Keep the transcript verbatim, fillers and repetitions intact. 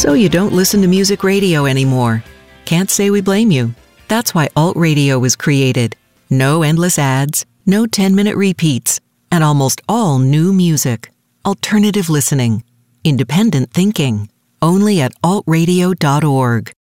So you don't listen to music radio anymore. Can't say we blame you. That's why Alt Radio was created. No endless ads, no ten-minute repeats, and almost all new music. Alternative listening. Independent thinking. Only at alt radio dot org.